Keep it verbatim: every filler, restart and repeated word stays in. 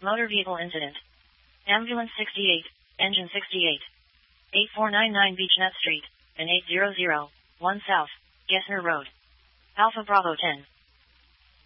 Motor vehicle incident. Ambulance sixty-eight, engine sixty-eight. eight four nine nine Beechnut Street, and eight zero zero one South, Gessner Road. Alpha Bravo ten.